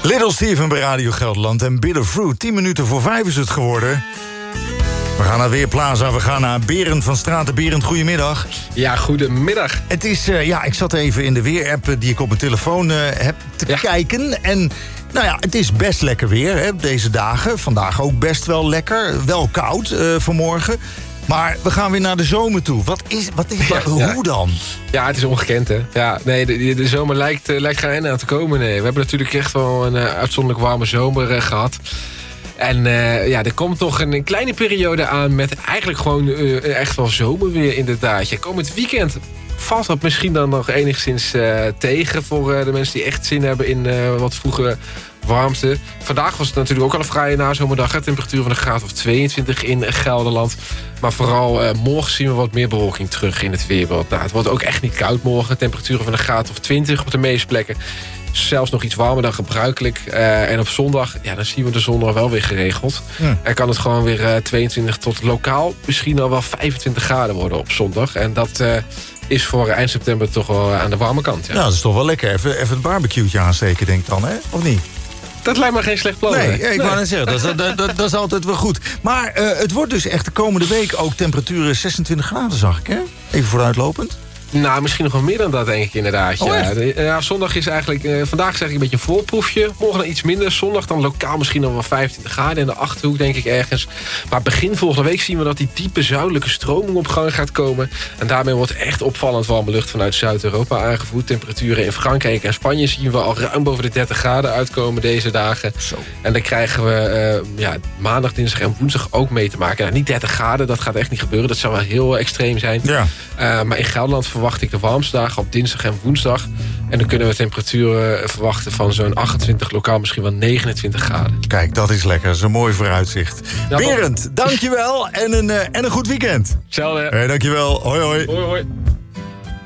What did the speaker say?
Little Steven bij Radio Gelderland en Bitter Fruit. 10 minuten voor 5 is het geworden. We gaan naar Weerplaza, we gaan naar Berend van Straten. Berend, goedemiddag. Ja, goedemiddag. Het is, ik zat even in de weerapp die ik op mijn telefoon heb te kijken. En nou ja, het is best lekker weer hè, deze dagen. Vandaag ook best wel lekker. Wel koud vanmorgen. Maar we gaan weer naar de zomer toe. Hoe dan? Ja, het is ongekend, hè. Ja, nee, de zomer lijkt geen einde aan te komen. Nee. We hebben natuurlijk echt wel een uitzonderlijk warme zomer gehad. En er komt toch een kleine periode aan met eigenlijk gewoon echt wel zomerweer inderdaad. Ja, komend weekend valt dat misschien dan nog enigszins tegen voor de mensen die echt zin hebben in wat vroege warmte. Vandaag was het natuurlijk ook al een fraaie nazomerdag. Hè? Temperatuur van een graad of 22 in Gelderland. Maar vooral morgen zien we wat meer bewolking terug in het weerbeeld. Nou, het wordt ook echt niet koud morgen. Temperaturen van een graad of 20 op de meeste plekken. Zelfs nog iets warmer dan gebruikelijk. En op zondag, dan zien we de zon er wel weer geregeld. Er kan het gewoon weer 22 tot lokaal misschien al wel 25 graden worden op zondag. En dat is voor eind september toch wel aan de warme kant. Ja, dat is toch wel lekker. Even het barbecue'tje aansteken, denk ik dan, hè? Of niet? Dat lijkt me geen slecht plan. Nee, ik wou net zeggen, dat is altijd wel goed. Maar het wordt dus echt de komende week ook temperaturen 26 graden, zag ik, hè? Even vooruitlopend. Nou, misschien nog wel meer dan dat, denk ik inderdaad. Ja, zondag is eigenlijk, vandaag zeg ik een beetje een voorproefje. Morgen dan iets minder. Zondag dan lokaal misschien nog wel 25 graden. In de Achterhoek denk ik ergens. Maar begin volgende week zien we dat die diepe zuidelijke stroming op gang gaat komen. En daarmee wordt echt opvallend warme lucht vanuit Zuid-Europa aangevoerd. Temperaturen in Frankrijk en Spanje zien we al ruim boven de 30 graden uitkomen deze dagen. Zo. En dan krijgen we maandag, dinsdag en woensdag ook mee te maken. Nou, niet 30 graden, dat gaat echt niet gebeuren. Dat zou wel heel extreem zijn. Ja. Maar in Gelderland verwacht ik de warmste dagen op dinsdag en woensdag. En dan kunnen we temperaturen verwachten van zo'n 28, lokaal misschien wel 29 graden. Kijk, dat is lekker. Dat is een mooi vooruitzicht. Ja, Berend, dankjewel en een goed weekend. Hetzelfde. Dankjewel. Hoi, hoi. Hoi, hoi.